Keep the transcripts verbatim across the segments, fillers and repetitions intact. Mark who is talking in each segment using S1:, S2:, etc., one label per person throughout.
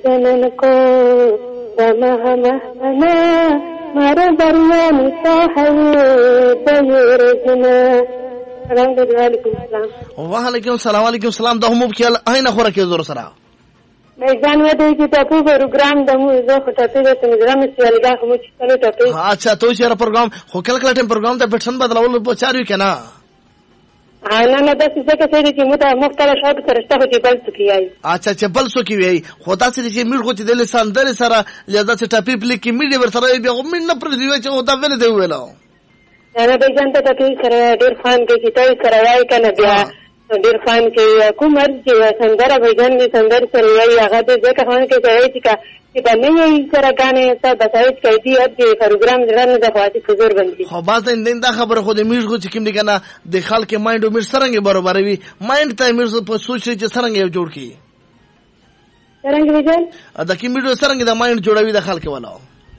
S1: जनन को रमह महना मारा बरियान साहवे दयूर जना वालेकुम सलाम
S2: वालेकुम सलाम वालेकुम सलाम د هم بخیل اين خوره کې زور سره
S1: مې ځان وته چې تاسو پروګرام دمو زه خطه ته تنظیم سیالګه هم چې تل ټاپي
S2: اچھا تو شهر پروګرام خو کله کله ټیم پروګرام ته پټن بدلول په چاري کنه
S1: انا نه د څه څه کې چې مته مختلف شاوت سره چې بل څه کیای
S2: اچھا چې بل څه کیای خو تاسو چې میړ خو چې د لسان در سره لږه چې ټاپي پلی کې میډي ور سره بیا هم نه پر دی چې او دا ول دی ویلو
S1: انا به ځان ته ټاپي سره ډیر فان کې چې تاسو سره وای کنه بیا ډیر فان کې کوم مرجه سندره به ځان دې سندر سره یې هغه دې ځکه فان کې ځای چې چې باندې یې سره غانې ته بتایي چې دې دې پروګرام درنه د فاتي حضور باندې
S2: خو باز نن دا خبره خو د میړ خو چې کوم دي کنه د خلک مایند او میړ سرنګ برابر وي مایند ته میړ په سوچ چې سرنګ یو جوړ کی
S1: سرنګ وځل
S2: دا کی میړ سرنګ د مایند جوړوي د خلک ولاو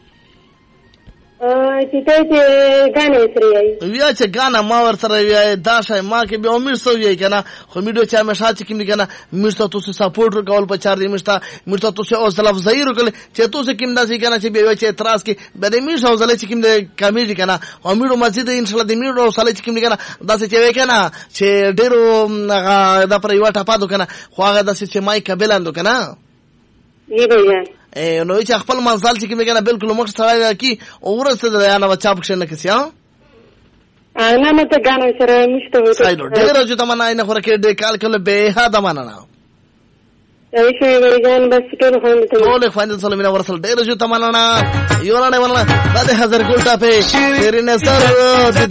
S1: ا چې ته چې غانې سره یې
S2: ویا چې غانا ما ور سره وی دا شای ما کې به امیر سو یې کنه خو میډو چې ما شات کې کنه میرته تاسو سپورټ کول په چار دی مشتا میرته تاسو او سلام ظاهر کول چې تاسو کې داسې کنه چې به چې اعتراض کې به دې میډو او زله چې کې د کامیډي کنه او میډو مسجد ان شاء الله د میډو او سله چې کې کنه داسې چې وی کنه چې ډیرو دا پر یو ټاپا دو کنه خو هغه داسې چې مای قبلاندو کنه
S1: یی بیا
S2: نو چې خپل منزل چې کومه کنه بالکل مخ سره کی او ورسته د یا نه چاپ کښنه کسي ها
S1: انا نه ته غانې سره مشته وته
S2: سایډ ډیر جو ته منای نه خور کې د کال کله به ها د مننه
S1: ای شي ویګان بس ټول خوند ته
S2: ټول خوند سره مینا ورسل ډیر جو ته مننه یو نه ونه د هزار ګولټا په ډیر نه سره